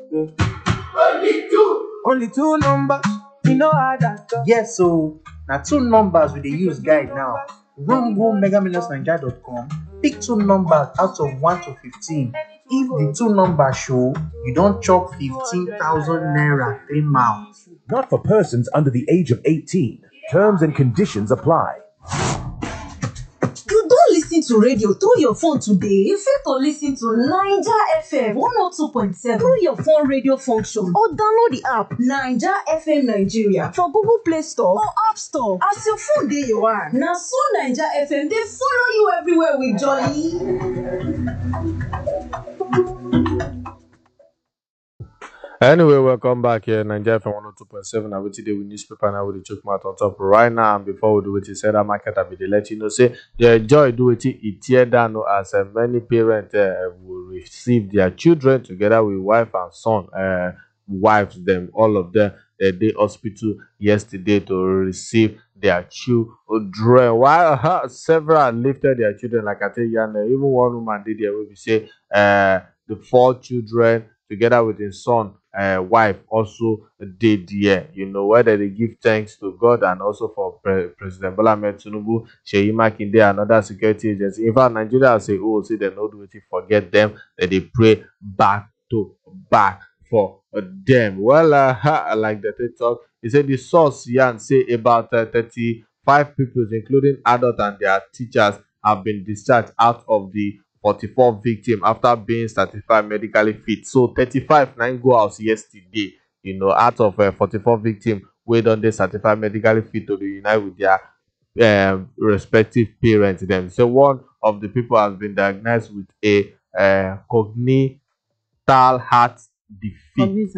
Only two numbers, you know how that go. Yes, so now two numbers with the use guide now. Run go megamillionsnaija.com, pick two numbers out of 1 to 15. If the two numbers show, you don't chop 15,000 naira 3 miles. Not for persons under the age of 18. Terms and conditions apply. You don't listen to radio through your phone today. You fit to listen to Naija FM 102.7 through your phone radio function or download the app Naija FM Nigeria for Google Play Store or App Store. As your phone dey your hand, na so Naija FM dey follow you everywhere with jolly. Anyway, welcome back here, Nigeria from 102.7. And today with newspaper now with the choke mouth on top right now. And before we do it, he said that market I be let you know say the joy do it tear down as many parents will receive their children together with wife and son. Wives them, all of them, they hospital yesterday to receive their children. While several lifted their children, like I tell you, and even one woman did there where we say the 4 children together with his son, wife also did there. You know, whether they give thanks to God and also for President Bola Ahmed Tinubu, Seyi Makinde, and other security agencies. In fact, Nigeria say, oh, see, they not do it, forget them, that they pray back to back for them. Well, like the TikTok, he said the source Yan say about 35 people, including adults and their teachers, have been discharged out of the 44 victims after being certified medically fit. So 35 9 go out yesterday, you know, out of 44 victims, we done they certified medically fit to reunite with their respective parents. Them. So one of the people has been diagnosed with a congenital heart defect.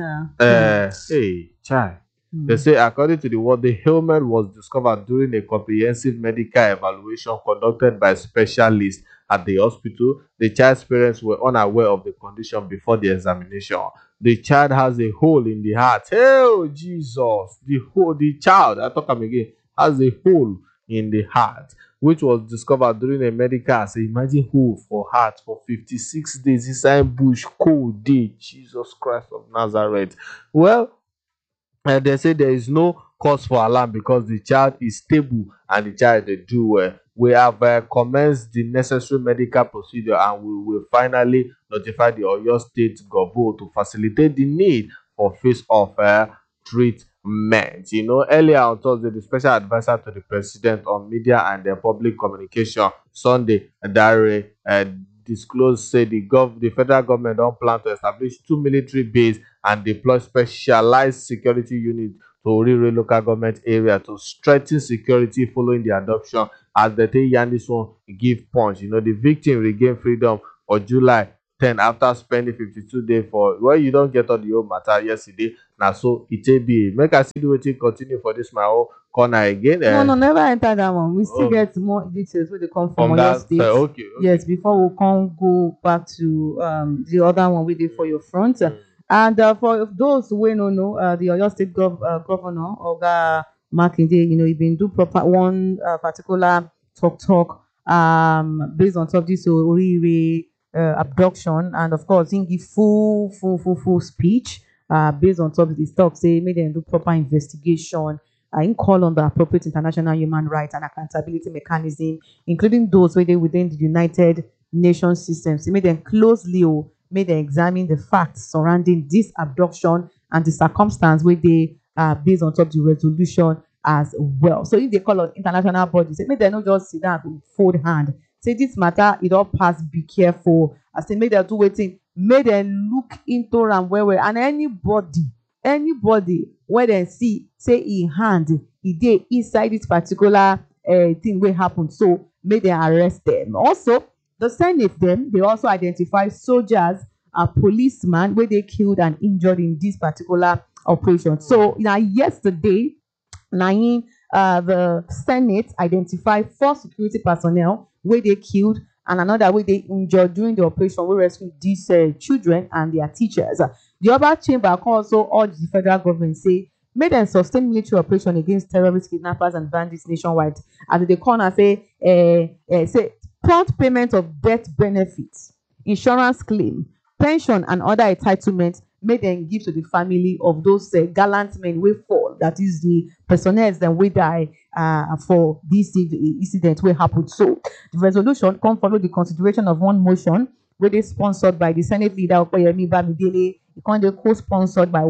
Hey, child. They say, according to the word, the ailment was discovered during a comprehensive medical evaluation conducted by specialists at the hospital. The child's parents were unaware of the condition before the examination. The child has a hole in the heart. Oh, Jesus. The child, I talk again, has a hole in the heart, which was discovered during a medical. So imagine hole for heart for 56 days inside bush, cold day. Jesus Christ of Nazareth. Well, they say there is no cause for alarm because the child is stable and the child they do well. We have commenced the necessary medical procedure and we will finally notify the Oyo State Government to facilitate the need for face-off treatment. You know, earlier on Thursday, the special advisor to the president on media and public communication, Sunday Dare, disclosed say the federal government don't plan to establish 2 military bases and deploy specialized security units to rural local government area to strengthen security following the adoption. As the day this one give punch, you know, the victim regained freedom on July 10 after spending 52 days for well, you don't get on the whole matter yesterday. Now so it be make I see the waiting continue for this my own corner again. No, never enter that one. We still get more details where they come from your state. Okay. Yes, before we can go back to the other one we did for your front. And for those who don't know, the Oyo State Governor Oga Makinde, you know, he been do proper one particular talk based on top of this Orire abduction, and of course, he give full speech based on top of this talk. Say, make them do proper investigation. In call on the appropriate international human rights and accountability mechanism, including those within the United Nations system. So, make them closely may they examine the facts surrounding this abduction and the circumstance where they are based on top of the resolution as well. So if they call on international bodies, may they not just sit down and fold hand. Say this matter, it all pass, be careful. I say make them do waiting, may they look into and where and anybody where they see, say in hand, they inside this particular thing will happen. So may they arrest them. Also, the Senate them, they also identify soldiers, policemen where they killed and injured in this particular operation. So now yesterday, the Senate identified 4 security personnel where they killed and another way they injured during the operation where rescued these children and their teachers. The other chamber also urged the federal government say made them sustain military operation against terrorists, kidnappers, and bandits nationwide. And the corner say prompt payment of death benefits, insurance claim, pension, and other entitlements make dem give to the family of those gallant men wey fall, that is the personnel dem wey die for this incident wey happen. So the resolution come follow the consideration of one motion wey dey sponsored by the Senate leader Opeyemi Bamidele. E come dey co-sponsored by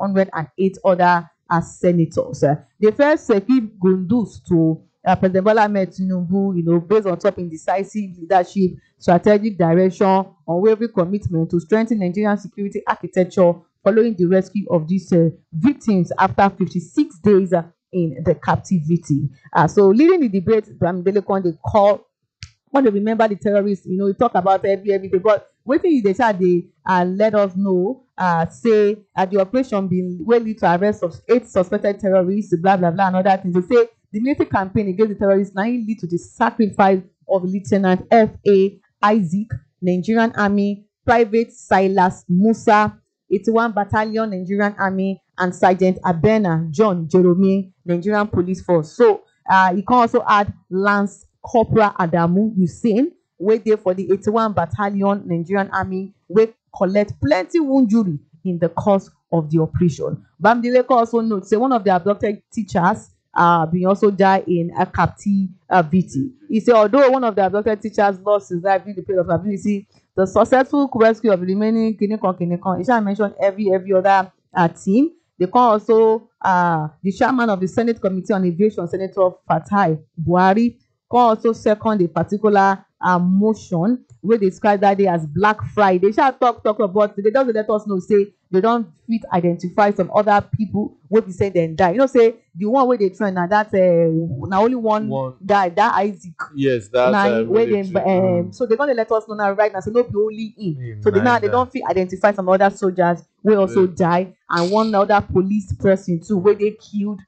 108 other senators. They first give gundus to President Bola Ahmed Tinubu, based on top indecisive leadership, strategic direction, unwavering commitment to strengthen Nigerian security architecture following the rescue of these victims after 56 days in the captivity. So leading the debate, Bamidele come dey call, when they remember the terrorists, we talk about everything, but wetin they say they let us know, say the operation been wey lead to arrest of 8 suspected terrorists, blah blah blah, and other things. They say the military campaign against the terrorists now lead to the sacrifice of Lieutenant F.A. Isaac, Nigerian Army, Private Silas Musa, 81 Battalion, Nigerian Army, and Sergeant Abena John Jerome, Nigerian Police Force. So you can also add Lance Corporal Adamu Hussein, wey dey for the 81 Battalion, Nigerian Army, wey collect plenty injury in the course of the operation. Bamidele also notes say one of the abducted teachers been also die in a captivity. He said although one of the abducted teachers lost his life during the period of captivity, the successful rescue of the remaining Kinikon, he shall mention every other team. They can also the chairman of the Senate Committee on Aviation, Senator Fatai Buhari, can also second a particular motion wey describe that day as Black Friday. Shall talk about, they don't let us know say they don't fit identify some other people wey be say dem die. Say the one wey they trend now that now only one guy, that Isaac. Yes, that's where they so they're gonna let us know now right now. So not be only him. So they don't fit identify some other soldiers wey also die, and one other police person too where they killed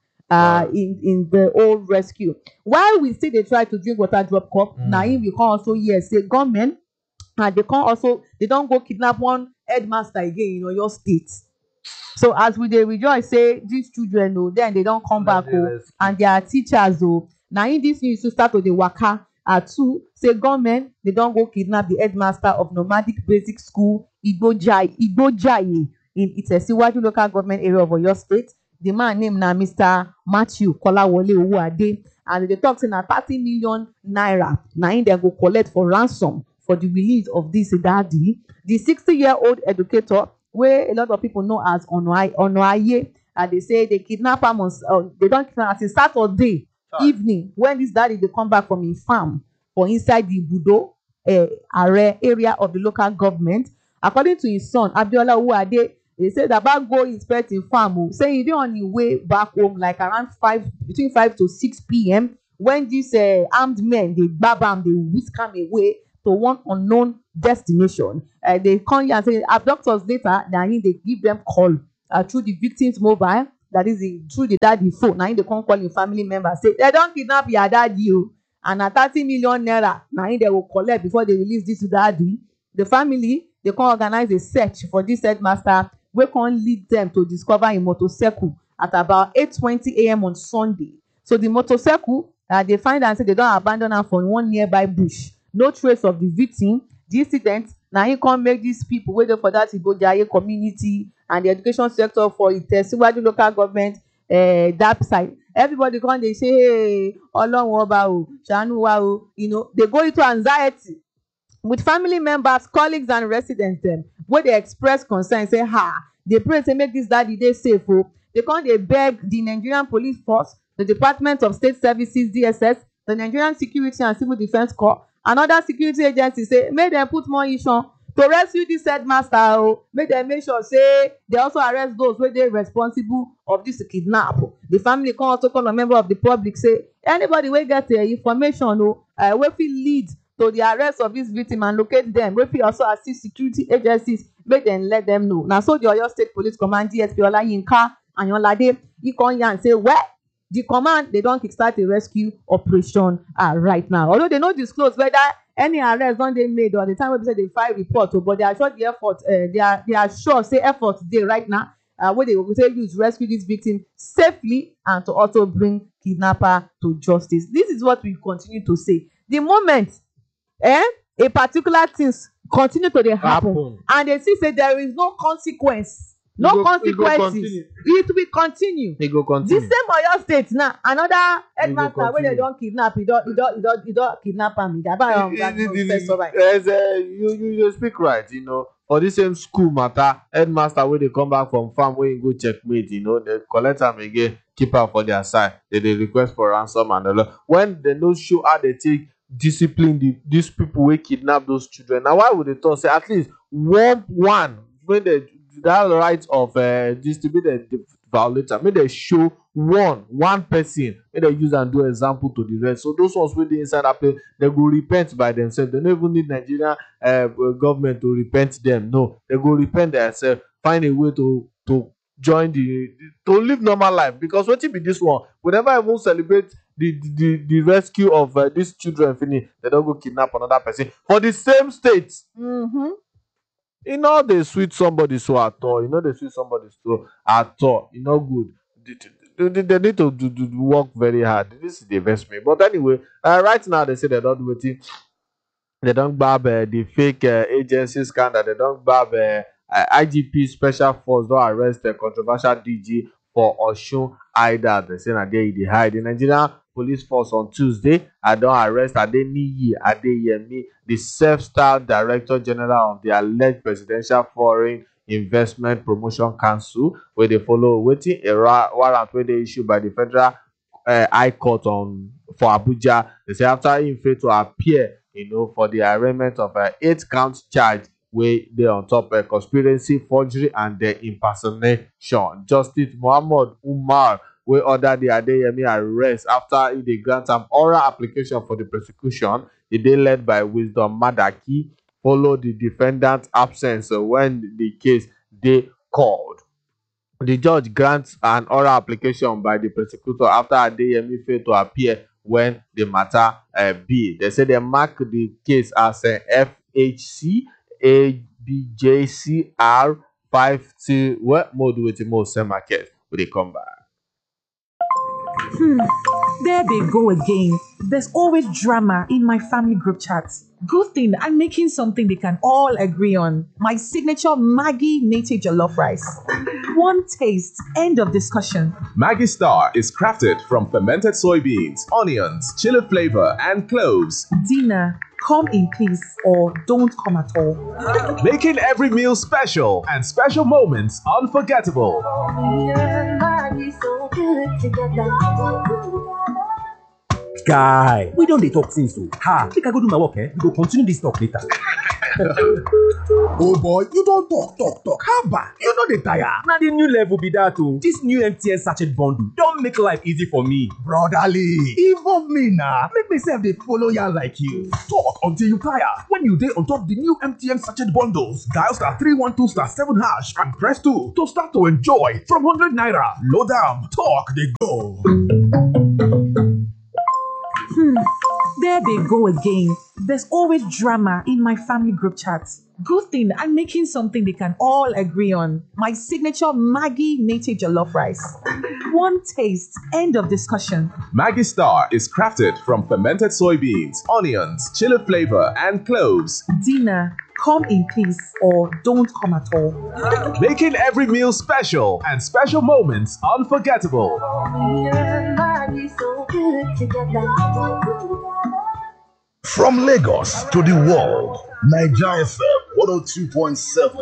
in the old rescue. While we say they try to drink water drop cup, now we can also say government, and they don't go kidnap one headmaster again in your state. So as we dey rejoice say these children then they don't come back and their teachers now in this news to start with the waka two say government they don't go kidnap the headmaster of Nomadic Basic School Igbojaye in Itesiwaju local government area of Oyo State. The man named na Mr. Matthew Kolawole Owuade, and they talk say na 30 million naira na in they go collect for ransom for the release of this daddy. The 60-year-old educator, where a lot of people know as Onoaye, and they say they kidnap him they don't kidnap him Saturday evening when this daddy they come back from his farm for inside the Budo area of the local government. According to his son Abiola Owuade, they said about go inspect in farm, saying he dey on his way back home like around between 5 to 6 p.m. when these armed men they gbab am, they whisk am away to one unknown destination. They come here and say abductors later, then they give them call through the victim's mobile, that is through the daddy phone. Now they come call your family members, say they don't kidnap your daddy, and at 30 million naira now they will collect before they release this daddy. The family they can organize a search for this headmaster, we can lead them to discover a motorcycle at about 8:20 a.m. on Sunday. So the motorcycle, they find and say they don't abandon her for one nearby bush. No trace of the victim. The incident now he can make these people wait for that Igbojaye community and the education sector for Itesiwaju local government that side. Everybody come they say, hey, Ọlọ́run ọba o, ṣàánú wa o, they go into anxiety with family members, colleagues, and residents them where they express concern, say they pray to make this daddy day safe. They come they beg the Nigerian Police Force, the Department of State Services DSS, the Nigerian Security and Civil Defense Corps, and other security agencies say make them put more issue to rescue this headmaster. Make them make sure say they also arrest those where they responsible of this kidnap. The family can also call a member of the public, say anybody will get the information where we lead to the arrest of this victim and locate them. We also assist security agencies, make them let them know. Now, so the Oyo State Police Command DSP Olayinka Anyolade, he come here and say, well, the command they don't kickstart a rescue operation right now. Although they don't disclose whether any arrest don't they made or the time when they say they file report, but they are sure the effort, they are sure say effort they right now where they will say use rescue this victim safely and to also bring kidnapper to justice. This is what we continue to say. The moment a particular things continue to happen and they see say there is no consequence no It go consequences. continue. It will continue. He go The continue. same Oyo State now, another headmaster wey continue. dem don kidnap, he don kidnap am. You speak right, you know. For the same school matter, headmaster wey dey come back from farm wey he go checkmate, you know, they collect am again, keep am for their side. They dey request for ransom and all. When they no show how they take discipline these people wey kidnap those children. Now why would they talk say at least one when they that right of distribute the violator, make they show one person, make they use and do example to the rest. So those ones wey dey inside that place, they go repent by themselves. They don't even need Nigerian government to repent them. No, they go repent themselves, find a way to join to live normal life. Because wetin be this one, we never even celebrate the rescue of these children finish. They don't go kidnap another person for the same state. You know they sweet somebody so at all. You know good. They need to do work very hard. This is the investment. But anyway, right now they say they don't do it. They don't grab the fake agency scandal. They don't grab IGP Special Force. Don't arrest the controversial DG for Osun Aida. They say that they hide. The Nigerian Police Force on Tuesday, I don't arrest Adeniyi Adeyemi, the self-styled Director General of the alleged Presidential Foreign Investment Promotion Council, where they follow waiting a warrant where they issued by the Federal High Court for Abuja. They say after he failed to appear, for the arraignment of 8-count charge where they on top of conspiracy, forgery, and the impersonation. Justice Muhammad Umar wey order the Adeyemi arrest after they grant an oral application for the prosecution. E dey led by Wisdom Madaki, follow the defendant's absence when the case dey called. The judge grants an oral application by the prosecutor after Adeyemi failed to appear when the matter be. They say they mark the case as FHC ABJCR 50. What mode with the most market? Will they come back? There they go again. There's always drama in my family group chats. Good thing I'm making something they can all agree on. My signature Maggi native jollof rice. One taste, end of discussion. Maggi Star is crafted from fermented soybeans, onions, chili flavor, and cloves. Dinner, come in peace or don't come at all. Making every meal special and special moments unforgettable. Guy, we don dey talk since o. Make I go do my work, we go continue this talk later. Oh boy, you don talk. Haba, you no dey tire. Na the new level be that o. This new MTN sachet bundle don make life easy for me. Brotherly, involve me na. Make me sef dey follow yarn like you. Talk until you tire. When you dey on top the new MTN sachet bundles, dial *312*7# and press 2 to start to enjoy from 100 naira. Load am, talk dey go. There they go again. There's always drama in my family group chats. Good thing I'm making something they can all agree on. My signature Maggi native jollof rice. One taste, end of discussion. Maggi Star is crafted from fermented soybeans, onions, chili flavor, and cloves. Dinner, come in peace or don't come at all. Making every meal special and special moments unforgettable. From Lagos to the world, Naija FM 102.7.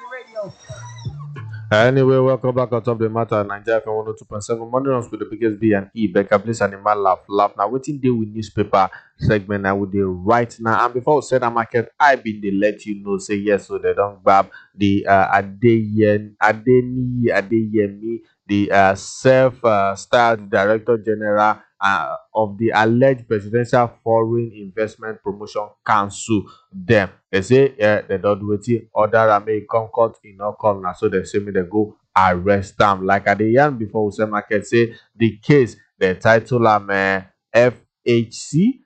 Anyway, welcome back on top the matter. Nigeria FM 102.7. Money runs with the biggest B and E. Becca, please, animal laugh. Now, waiting day with newspaper segment. I would do right now. And before we say that market, I been they let you know. Say yes, so they don't grab the Adeniyi Adeyemi, the self-styled Director General of the alleged Presidential Foreign Investment Promotion Council. Them they say they don't do it. Order and may come court in no come now. So they say me they go arrest them. Like at the yarn before we say market say the case the title am FHC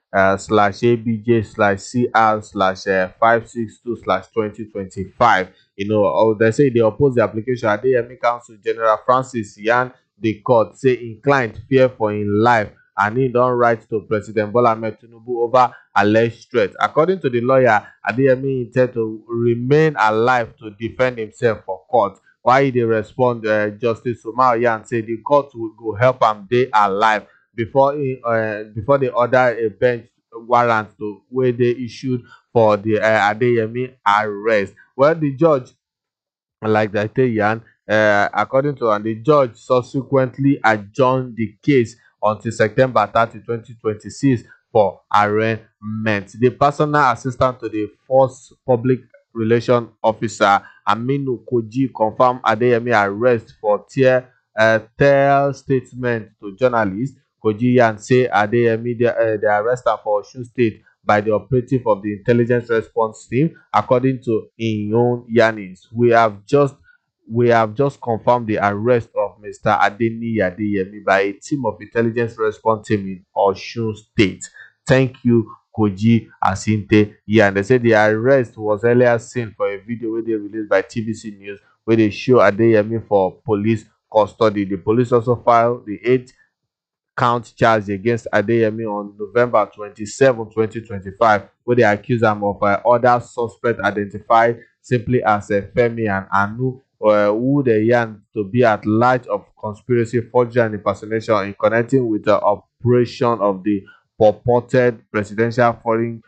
/ABJ/CR/562/2025. Or they say they oppose the application. Adeyemi Council General Francis Yan the court say inclined fear for in life, and he don't write to President Bola Ahmed Tinubu over alleged threat. According to the lawyer, Adeyemi intend to remain alive to defend himself for court. Why they respond, Justice Somalia say the court will go help am dey alive before they order a bench warrant to where they issued for the Adeyemi arrest. Well, the judge, like I tell Yan, according to and the judge subsequently adjourned the case until September 30, 2026 for arraignment. The personal assistant to the first public relation officer, Aminu Koji, confirmed Adeyemi arrest for tell statement to journalists. Koji Yan say Adeyemi they arrest her for Osun State by the operative of the intelligence response team. According to in own yarnings, we have just confirmed the arrest of Mr. Adeniyi Adeyemi by a team of intelligence response team in Osun State. Thank you, Koji Asinte. Yeah, and they say the arrest was earlier seen for a video where they released by TVC News where they show Adeyemi for police custody. The police also filed the 8-count charge against Adeyemi on November 27, 2025, where they accuse him of other suspects identified simply as Femi and Anu, who they yarn to be at large of conspiracy, forgery, and impersonation in connecting with the operation of the purported presidential foreign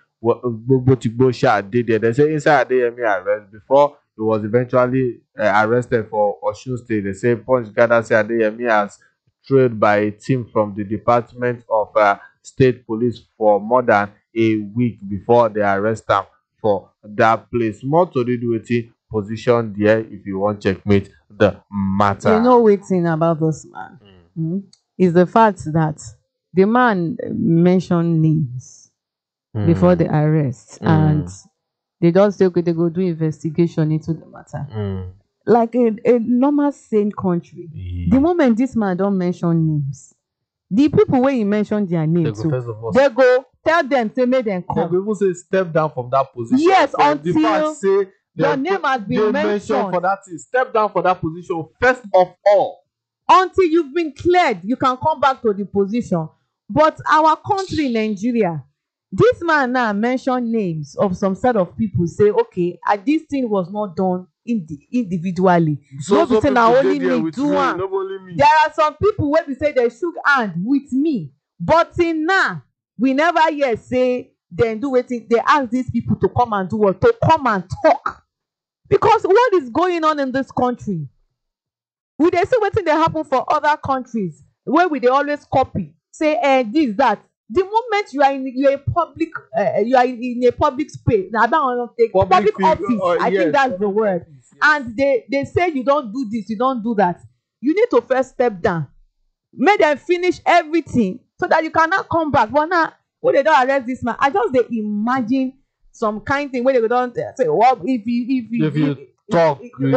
Gbogbo did there. They say inside Adeyemi arrest before he was eventually arrested for Osun State. They say Punch gather say Adeyemi has trailed by a team from the Department of State Police for more than a week before they arrest him for that place. More to do with it, position there if you want checkmate the matter. You know waiting about this man is the fact that the man mentioned names before the arrest, and they just say okay, they go do investigation into the matter. Like a normal sane country, the moment this man don't mention names, the people where he mentioned their names, they go tell them say make them come. They go even say step down from that position. Yes, so until the fact say your name has been mentioned for that thing. Step down for that position first of all. Until you've been cleared, you can come back to the position. But our country, Nigeria, this man now mentioned names of some set of people. Say, okay, this thing was not done individually. So be say na only me do one. Me. There are some people where we say they shook hand with me, but till now we never yet say then do wetin. They ask these people to come and do what? To come and talk, because what is going on in this country? We dey see wetin dey happen for other countries where we dey always copy. Say this that. The moment you are in a public space, now that one take public office. I think that's the word. Yes. And they say you don't do this, you don't do that. You need to first step down, make them finish everything so that you cannot come back. But now when they don't arrest this man, I just they imagine some kind thing where they don't say, well, if you talk,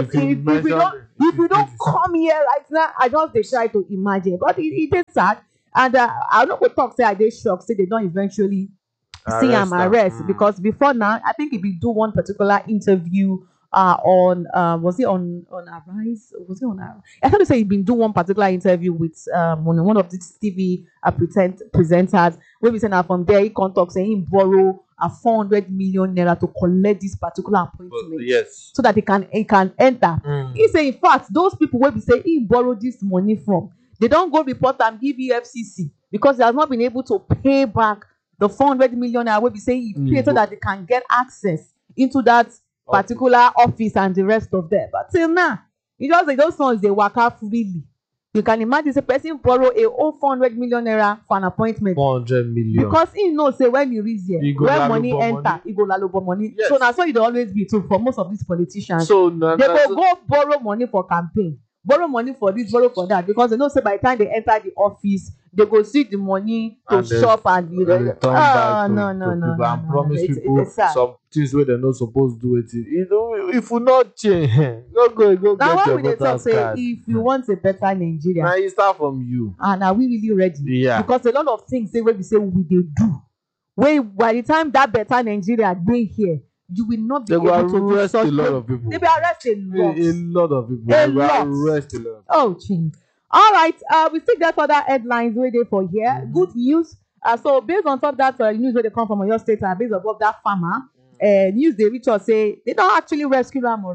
if you don't come here right now, I just they try to imagine, but it is sad. And I don't go talk say I dey shocked say they don't eventually see him arrest because before now I think he be do one particular interview on was it on Arise? Was it on Arise? I thought to say he been do one particular interview with one of these TV presenters where we say now from there he can talk saying he borrow a 400 million naira to collect this particular appointment. Yes. So that he can enter. He say in fact those people where we say he borrow this money from, they don't go report and give EFCC because they have not been able to pay back the 400 million where we say he paid so that they can get access into that particular office and the rest of them. But till now, it just like those ones they work out freely. You can imagine a person borrow a 400 million naira for an appointment. 400 million. Because he knows say when you reach here, when money enter, he go lalobo money. Yes. So that's why it always be true for most of these politicians. So they will go borrow money for campaign. Borrow money for this, borrow for that, because they know say by the time they enter the office, they go see the money to and shop and you know. No. I promise people some things where they're not supposed to do it. You know, if you not change, go now get your voters card. Say if you want a better Nigeria, now it start from you. And are we really ready? Yeah. Because a lot of things say where we say we they do. Where by the time that better Nigeria they here, you will not be able to arrest a lot of people. They will arrest a lot of people. They will arrest a lot. Oh, change. All right. We still got other headlines where they for here. Good news. So based on top that news where they come from your state, based above that farmer, news they reach us say they don't actually rescue them already.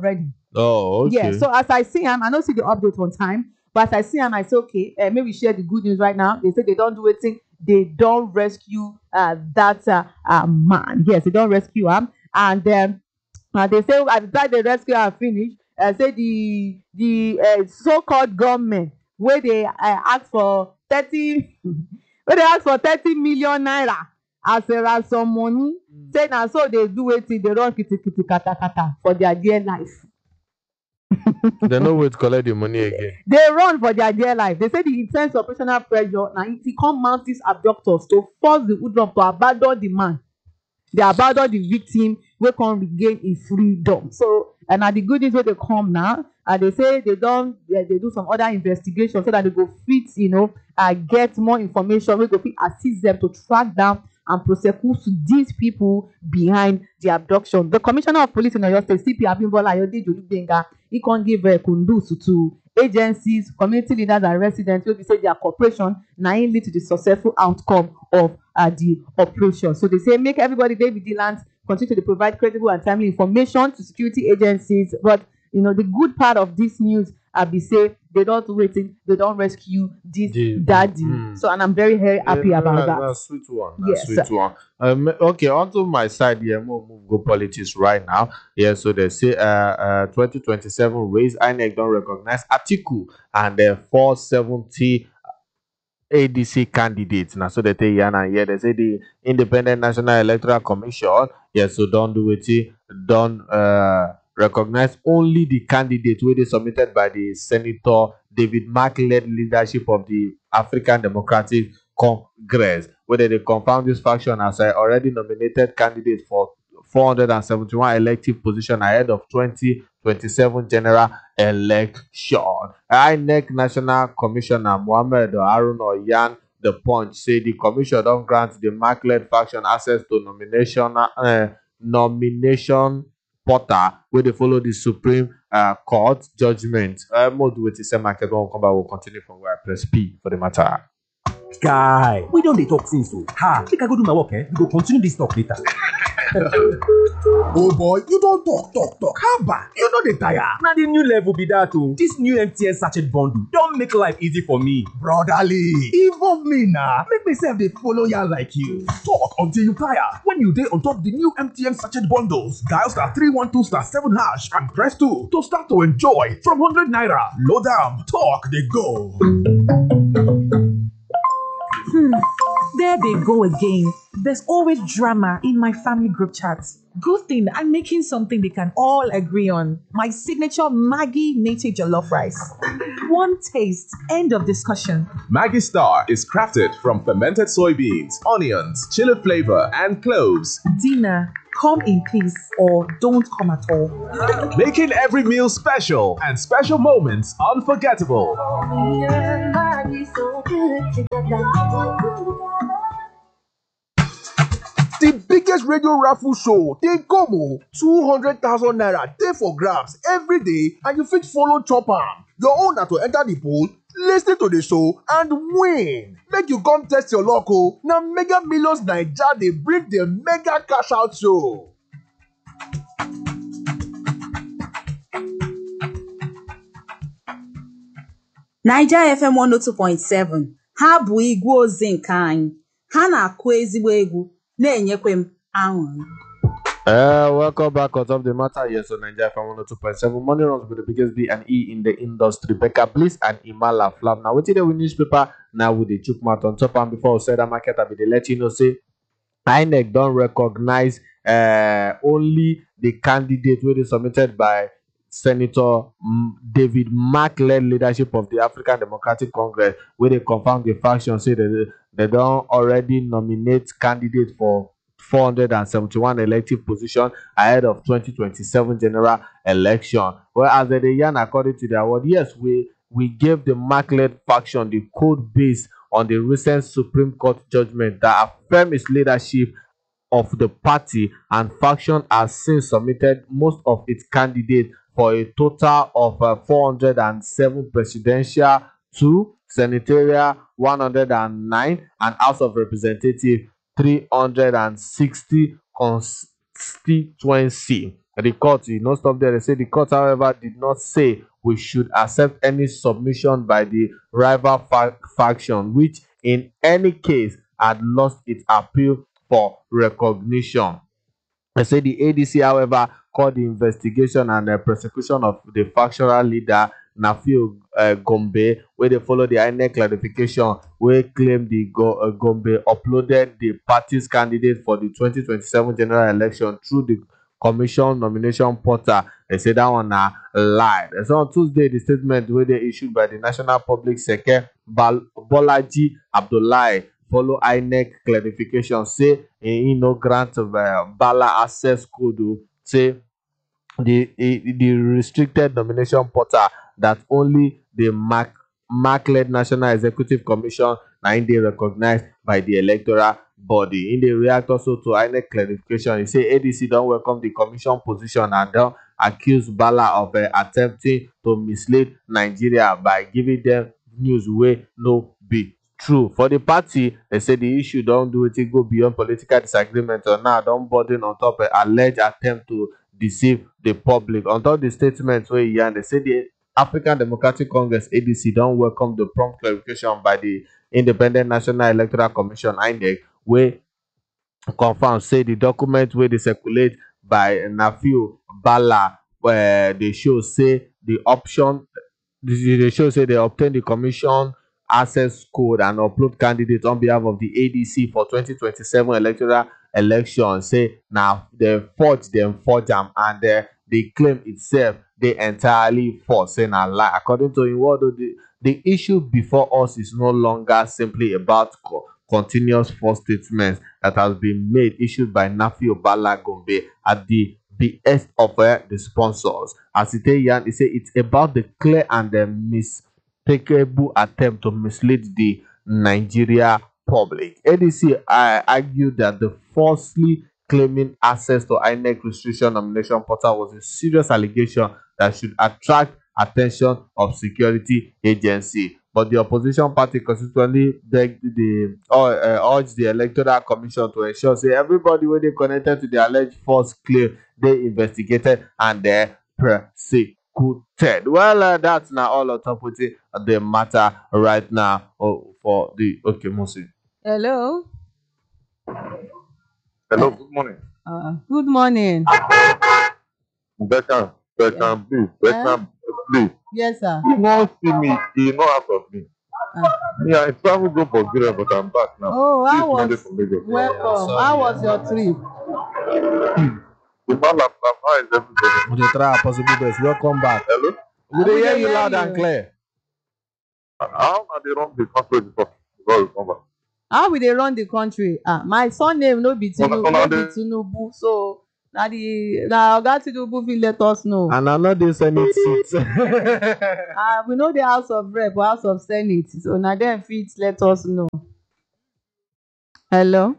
Oh, okay. Yeah, so as I see him, I don't see the update on time, but as I see him, I say, okay, maybe share the good news right now. They say they don't do anything, they don't rescue that man. Yes, they don't rescue him, and they say at the time they rescue am finish, say the so-called government wey dey ask for 30 wey dey ask for 30 million naira as a ransom money, say na so dey do wetin dey run kitikiti katakata for their dear life. They no wait collect the money again. They run for their dear life. They say the intense operational pressure na it come mount these abductors to force the hoodlum to abandon the man. They abandon the victim wey come regain im freedom. So na the good news wey dey come now, and they say they do some other investigation so that they go fit get more information wey go fit assist them to track down and prosecute these people behind the abduction. The Commissioner of Police in Oyo State, CP Abimbola Ayodeji Olugbenga, he can give kudos to agencies, community leaders and residents wey be say their cooperation na im lead to the successful outcome of the operation. So they say make everybody dey vigilant, continue to provide credible and timely information to security agencies. But the good part of this news be say they don't waiting, they don't rescue this daddy. So and I'm very happy about that. That's sweet one. Yes, Sweet one. Okay, onto my side here, move go politics right now. Yeah, so they say 2027 race, INEC don't recognize Atiku and the 470 ADC candidates. Now, so they say they say the Independent National Electoral Commission, so don't do it, don't recognize only the candidate where they submitted by the Senator David Mark led leadership of the African Democratic Congress, whether they confirm this faction as I already nominated candidate for 471 elective position ahead of 2027 general election. INEC National Commissioner Mohammed Harun Oyan the Punch say the commission don't grant the Mark-led faction access to nomination portal where they follow the Supreme Court judgment. More do it is a market won't come back. We'll continue from where I press P for the matter. Guy, we don't dey talk since so. Make I go do my work, we go continue this talk later. Oh boy, you don't talk. Haba, you know the tire. Now the new level be that too. This new MTN sachet bundle don't make life easy for me. Brotherly, involve me now. Make myself they follow ya like you. Talk until you tire. When you dey on top the new MTN sachet bundles, dial *312*7# and press 2 to start to enjoy from 100 naira. Load am, talk they go. There they go again. There's always drama in my family group chats. Good thing I'm making something they can all agree on. My signature Maggie native jollof rice. One taste, end of discussion. Maggie Star is crafted from fermented soybeans, onions, chili flavor, and cloves. Dinner, come in peace or don't come at all. Making every meal special and special moments unforgettable. The biggest radio raffle show, they come 200,000 naira, dey for grabs every day, and you fit follow chop am. Your own na to enter the pool, listen to the show, and win. Make you come test your luck na Mega Millions Naija dey bring the mega cash out show. Naija FM 102.7 ha bụ igwe ozi nke anyị. Ha na-akụ ezigbo egwu na-enyekwa m aṅụrị. Welcome back on top of the matter. Yes, on Nigeria FM 102.7. Money runs with the biggest B and E in the industry. Becca Bliss and Imala Flam. Now, what's the newspaper? Now with the chook mat on top. And before we say that market, I will let you know, say INEC don't recognize only the candidate where they submitted by Senator David Mark led leadership of the African Democratic Congress, where they confirm the faction say that they don't already nominate candidates for 471 elective position ahead of 2027 general election. Whereas the yarn according to their word, yes, we gave the Mark-led faction the code based on the recent Supreme Court judgment that affirmed its leadership of the party, and faction has since submitted most of its candidates for a total of 407 presidential, 2 senatorial, 109, and House of Representatives 360 constituency. The court, stop there. They say the court, however, did not say we should accept any submission by the rival faction, which in any case had lost its appeal for recognition. They say the ADC, however, called the investigation and prosecution of the factional leader Nafiu Gombe, where they follow the INEC clarification, where claim the Gombe uploaded the party's candidate for the 2027 general election through the commission nomination portal. They say that one na lie. So on Tuesday, the statement where they issued by the National Public Secretary Bolaji Abdullahi follow INEC clarification, say no grant of Bala access code, say the restricted nomination portal that only the MAC-led National Executive Commission na they recognized by the electoral body. In the react also to INEC clarification, he say ADC don't welcome the commission position and don't accuse Bala of attempting to mislead Nigeria by giving them news wey no be true. For the party, they say the issue don't do it go beyond political disagreement or now don't burden on top alleged attempt to deceive the public. On top the statement where they say the African Democratic Congress ADC don't welcome the prompt clarification by the Independent National Electoral Commission INEC, where confirm say the document where they circulate by Nafiu Bala, where they show say the option, they show say they obtain the commission access code and upload candidates on behalf of the ADC for 2027 electoral election. Say now they forge them and the claim itself they entirely false, saying a lie. According to him, the issue before us is no longer simply about continuous false statements that has been made issued by Nafi Bala Gombe at the behest of the sponsors. As it he say it's about the clear and the mistakable attempt to mislead the Nigeria public. ADC argued that the falsely claiming access to INEC restriction nomination portal was a serious allegation that should attract attention of security agency. But the opposition party consistently begged urged the Electoral Commission to ensure say everybody when they connected to the alleged false claim they investigated and they prosecuted. Well, that's now all on top with the matter right now. For the Mosi. Hello. Hello, good morning. Good morning. Beckham, please. Yes, sir. You won't see me, you know out of me. Yeah, I travel go for Nigeria, but I'm back now. Oh, Welcome. welcome. How was your trip? The man how is everybody? We dey try our possible best. Welcome back. Hello? We dey hear you loud and clear. How are they run the country before you come back? How we dey run the country? My surname no be Tinubu, so na Oga Tinubu fit let us know. And I know dey Senate seats. We know the House of Rep or House of Senate, so na dem fit let us know. Hello.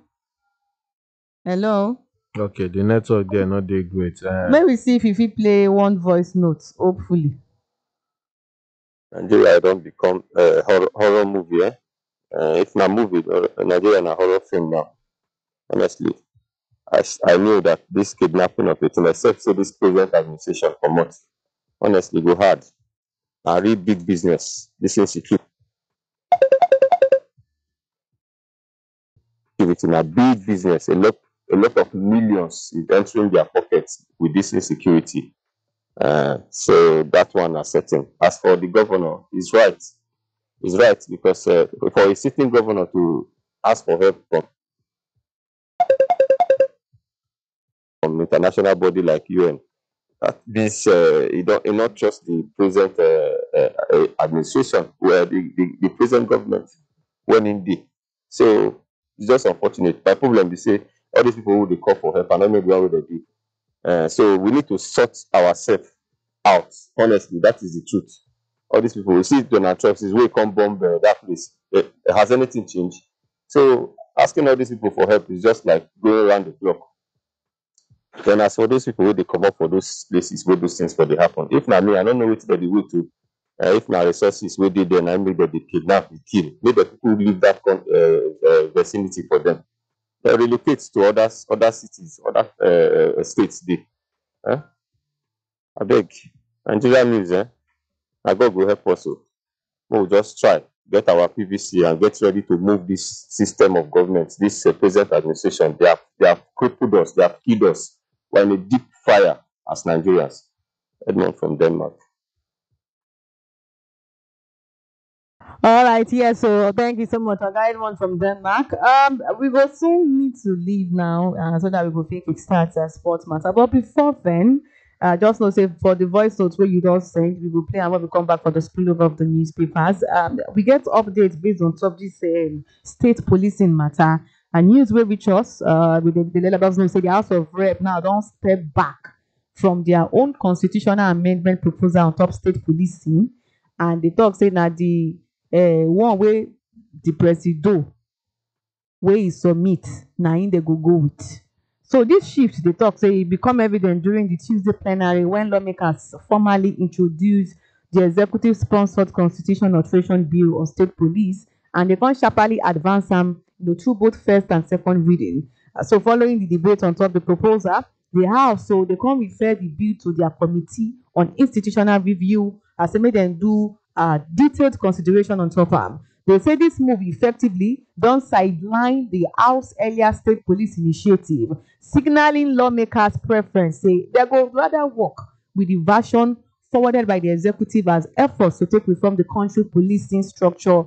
Okay, the network there not dey great. May we see if you fit play one voice note, hopefully. Nigeria don't become a horror movie, eh? If na movie, Nigeria na horror film now. Honestly, I knew that this kidnapping of it, except say this present administration comot, honestly go hard. I read big business, this insecurity in a big business, a lot of millions is entering their pockets with this insecurity. So that one is certain. As for the governor, he's right. He's right because for a sitting governor to ask for help from international body like UN, this you not just the present administration where the present government went in deep. So it's just unfortunate. My problem is say all these people who they call for help and not maybe what they do. So we need to sort ourselves out. Honestly, that is the truth. All these people, we see Donald Trump says, "We come bomb that place." Has anything changed? So asking all these people for help is just like going around the clock. Then as for those people where they come up for those places where those things for they happen. If not me, I don't know what they will do. If not resources where they then I make that they kidnap, they kill. Make the people leave that vicinity for them. They relocate to other cities, other states. I beg. Nigeria news, na God go help us. We'll just try, get our PVC and get ready to move this system of government, this present administration. They have crippled us, they have killed us. We're in a deep fire as Nigerians. Edmond from Denmark. All right, yes. So thank you so much, Edmond from Denmark. We will soon need to leave now, so that we will think it starts as sports matter. But before then, just know say for the voice notes where you don't send, we will play and when we come back for the spillover of the newspapers. We get updates based on top this state policing matter. And news will reach us. The let us know say the House of Rep now don't step back from their own constitutional amendment proposal on top state policing, and they talk say that the one way the president wey e submit na im dey go with. So this shift they talk say e become evident during the Tuesday plenary when lawmakers formally introduced the executive sponsored constitution alteration bill on state police, and they can sharply advance am through both first and second reading. So following the debate on top the proposal, the House so they can refer the bill to their committee on institutional review as they make them do detailed consideration on top am. They say this move effectively don't sideline the House earlier state police initiative, signaling lawmakers' preference. Say they go rather work with the version forwarded by the executive as efforts to take reform the country policing structure.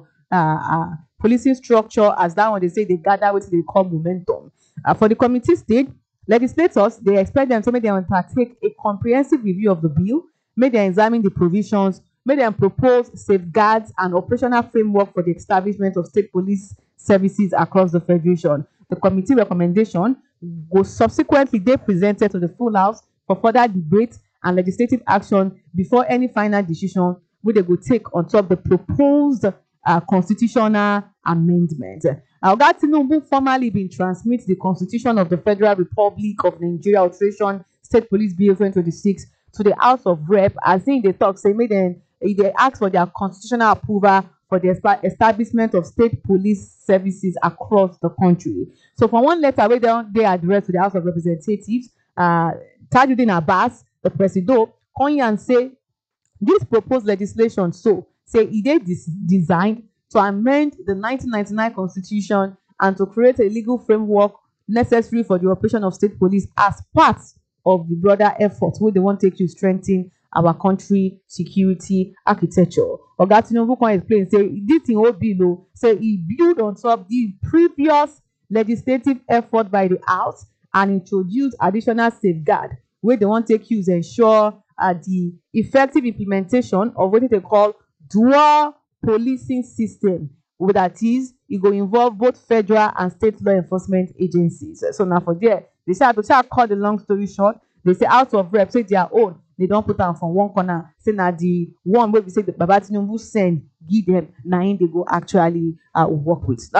As that one they say they gather with the call momentum. For the committee stage, legislators they expect them to make them undertake a comprehensive review of the bill, make them examine the provisions, make them propose safeguards and operational framework for the establishment of state police services across the federation. The committee recommendation was subsequently presented to the full House for further debate and legislative action before any final decision which they will take on top the proposed constitutional amendment. Oga Tinubu formally been transmit the Constitution of the Federal Republic of Nigeria Alteration State Police Bill 2026 to the House of Rep, as in the talk say make them they ask for their constitutional approval for the establishment of state police services across the country. So for one letter where they address to the House of Representatives, Tajuddin Abbas, the president, come and say this proposed legislation say it is designed to amend the 1999 Constitution and to create a legal framework necessary for the operation of state police as part of the broader effort where they want to take to strengthen our country security architecture. Oga Tinubu can explain say this thing will be low, say it build on top the previous legislative effort by the House and introduce additional safeguard where they want to take use ensure the effective implementation of what they call dual policing system. That is, it will involve both federal and state law enforcement agencies. So now for there, they say to cut the long story short, they say House of Rep say their own. They don't put them from one corner. Say now the one where we say the Baba Tinubu send, give them, now they go actually work with.